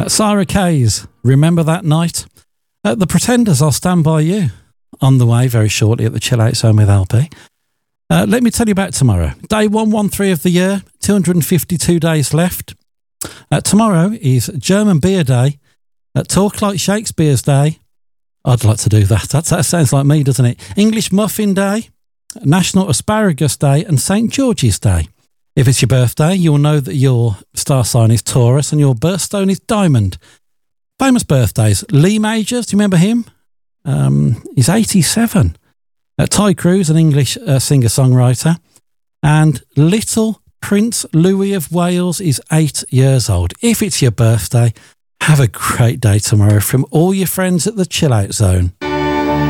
Sarah Kay's Remember That Night. The Pretenders, I'll Stand By You. On the way very shortly at the Chill Out Zone with LP. Let me tell you about tomorrow. Day 113 of the year, 252 days left. Tomorrow is German Beer Day, Talk Like Shakespeare's Day. I'd like to do that. That sounds like me, doesn't it? English Muffin Day, National Asparagus Day and St. George's Day. If it's your birthday, you'll know that your star sign is Taurus and your birthstone is Diamond. Famous birthdays. Lee Majors, do you remember him? He's 87. Ty Cruz, an English singer-songwriter. And little Prince Louis of Wales is 8 years old. If it's your birthday, have a great day tomorrow from all your friends at the Chill Out Zone.